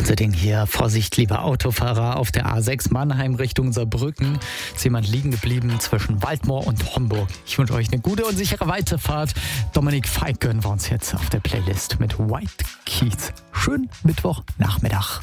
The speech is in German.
Unser Ding hier. Vorsicht, liebe Autofahrer, auf der A6 Mannheim Richtung Saarbrücken ist jemand liegen geblieben zwischen Waldmoor und Homburg. Ich wünsche euch eine gute und sichere Weiterfahrt. Dominik Feick gönnen wir uns jetzt auf der Playlist mit White Keys. Schönen Mittwochnachmittag.